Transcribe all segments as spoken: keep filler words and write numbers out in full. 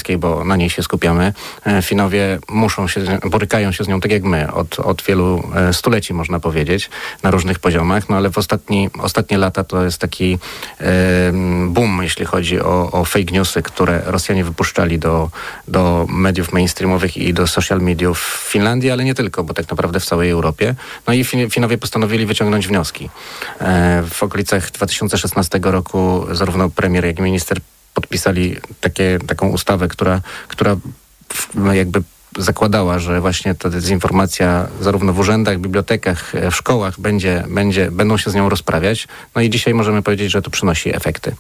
polskiej, bo na niej się skupiamy. Finowie muszą się, borykają się z nią tak jak my, od, od wielu stuleci można powiedzieć, na różnych poziomach, no ale w ostatni, ostatnie lata to jest taki e, boom, jeśli chodzi o, o fake newsy, które Rosjanie wypuszczali do, do mediów mainstreamowych i do social mediów w Finlandii, ale nie tylko, bo tak naprawdę w całej Europie. No i fin- Finowie postanowili wyciągnąć wnioski. E, w okolicach dwa tysiące szesnastego roku zarówno premier, jak i minister podpisali takie, taką ustawę, która, która w, jakby zakładała, że właśnie ta dezinformacja zarówno w urzędach, bibliotekach, w szkołach będzie, będzie, będą się z nią rozprawiać. No i dzisiaj możemy powiedzieć, że to przynosi efekty.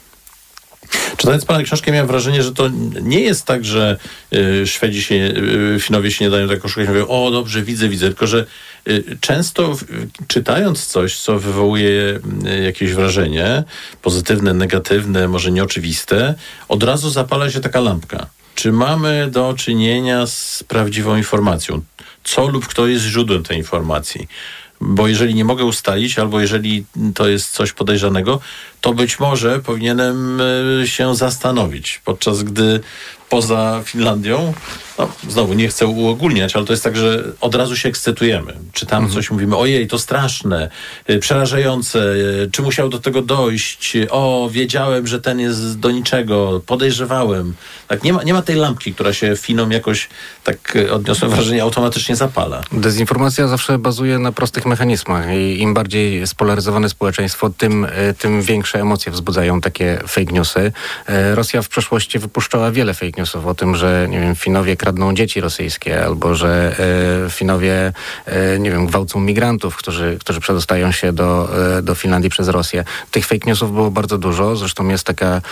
Czytając pana książkę, miałem wrażenie, że to nie jest tak, że y, Szwedzi się, y, Finowie się nie dają tak oszukać, mówią, o dobrze, widzę, widzę, tylko że y, często w, czytając coś, co wywołuje y, jakieś wrażenie, pozytywne, negatywne, może nieoczywiste, od razu zapala się taka lampka. Czy mamy do czynienia z prawdziwą informacją? Co lub kto jest źródłem tej informacji? Bo jeżeli nie mogę ustalić, albo jeżeli to jest coś podejrzanego, to być może powinienem się zastanowić, podczas gdy poza Finlandią, no znowu nie chcę uogólniać, ale to jest tak, że od razu się ekscytujemy. Czytamy mhm. coś, mówimy, ojej, to straszne, przerażające, czy musiał do tego dojść, o, wiedziałem, że ten jest do niczego, podejrzewałem. Tak, nie ma, nie ma tej lampki, która się Finom jakoś, tak odniosłem wrażenie, automatycznie zapala. Dezinformacja zawsze bazuje na prostych mechanizmach i im bardziej spolaryzowane społeczeństwo, tym, tym większe emocje wzbudzają takie fake newsy. Rosja w przeszłości wypuszczała wiele fake newsów o tym, że nie wiem, Finowie kradną dzieci rosyjskie, albo że e, Finowie e, nie wiem, gwałcą migrantów, którzy, którzy przedostają się do, e, do Finlandii przez Rosję. Tych fake newsów było bardzo dużo. Zresztą jest taka e,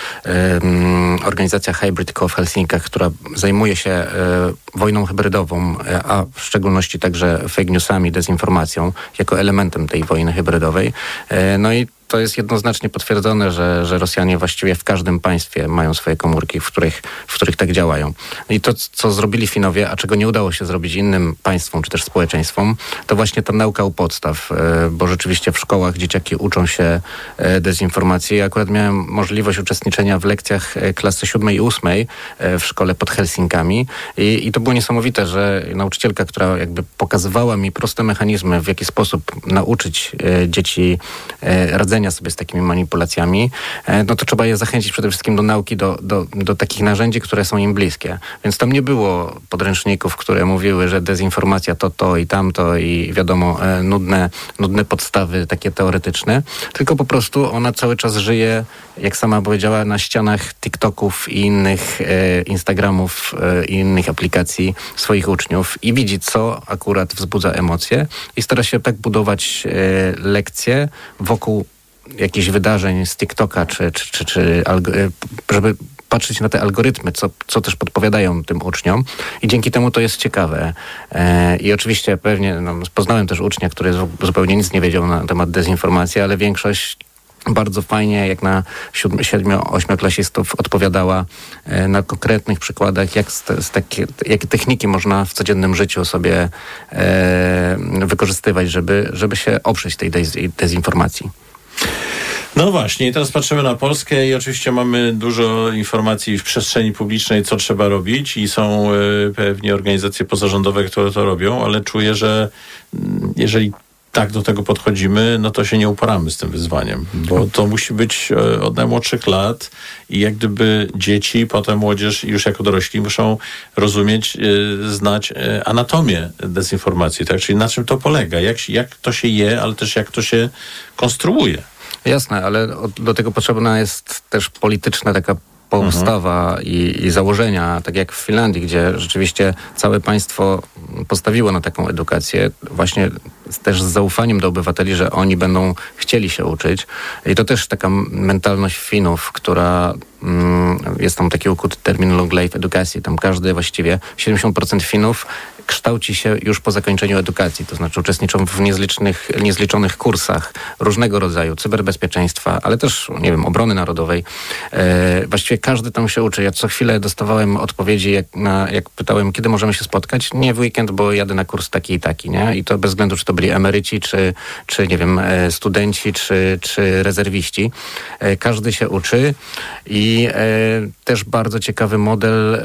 m, organizacja Hybrid Co w Helsinkach, która zajmuje się e, wojną hybrydową, e, a w szczególności także fake newsami, dezinformacją, jako elementem tej wojny hybrydowej. E, no i to jest jednoznacznie potwierdzone, że, że Rosjanie właściwie w każdym państwie mają swoje komórki, w których, w których tak działają. I to, co zrobili Finowie, a czego nie udało się zrobić innym państwom, czy też społeczeństwom, to właśnie ta nauka u podstaw, bo rzeczywiście w szkołach dzieciaki uczą się dezinformacji. Ja akurat miałem możliwość uczestniczenia w lekcjach klasy siódmej i ósmej w szkole pod Helsinkami i, i to było niesamowite, że nauczycielka, która jakby pokazywała mi proste mechanizmy, w jaki sposób nauczyć dzieci radzenia sobie z takimi manipulacjami, no to trzeba je zachęcić przede wszystkim do nauki, do, do, do takich narzędzi, które są im bliskie. Więc tam nie było podręczników, które mówiły, że dezinformacja to to i tamto i wiadomo, nudne, nudne podstawy takie teoretyczne, tylko po prostu ona cały czas żyje, jak sama powiedziała, na ścianach TikToków i innych e, Instagramów e, i innych aplikacji swoich uczniów i widzi, co akurat wzbudza emocje i stara się tak budować e, lekcje wokół jakichś wydarzeń z TikToka, czy, czy, czy, czy żeby patrzeć na te algorytmy, co, co też podpowiadają tym uczniom i dzięki temu to jest ciekawe. E, I oczywiście pewnie no, poznałem też ucznia, który zupełnie nic nie wiedział na temat dezinformacji, ale większość bardzo fajnie, jak na siedmiu-ośmioklasistów odpowiadała e, na konkretnych przykładach, jak, z, z takie, jakie techniki można w codziennym życiu sobie e, wykorzystywać, żeby, żeby się oprzeć tej dez, dezinformacji. No właśnie, i teraz patrzymy na Polskę i oczywiście mamy dużo informacji w przestrzeni publicznej, co trzeba robić i są y, pewnie organizacje pozarządowe, które to robią, ale czuję, że y, jeżeli tak do tego podchodzimy, no to się nie uporamy z tym wyzwaniem, bo to musi być y, od najmłodszych lat i jak gdyby dzieci, potem młodzież już jako dorośli muszą rozumieć, y, znać y, anatomię dezinformacji, tak? Czyli na czym to polega, jak, jak to się je, ale też jak to się konstruuje. Jasne, ale do tego potrzebna jest też polityczna taka postawa mhm. i, i założenia, tak jak w Finlandii, gdzie rzeczywiście całe państwo postawiło na taką edukację, właśnie też z zaufaniem do obywateli, że oni będą chcieli się uczyć. I to też taka mentalność Finów, która mm, jest tam taki ukuty termin long life edukacji. Tam każdy właściwie, siedemdziesiąt procent Finów kształci się już po zakończeniu edukacji, to znaczy uczestniczą w niezlicznych, niezliczonych kursach różnego rodzaju, cyberbezpieczeństwa, ale też, nie wiem, obrony narodowej. E, właściwie każdy tam się uczy. Ja co chwilę dostawałem odpowiedzi, jak, na, jak pytałem, kiedy możemy się spotkać. Nie w weekend, bo jadę na kurs taki i taki, nie? I to bez względu, czy to byli emeryci, czy, czy nie wiem, studenci, czy, czy rezerwiści. E, każdy się uczy i e, też bardzo ciekawy model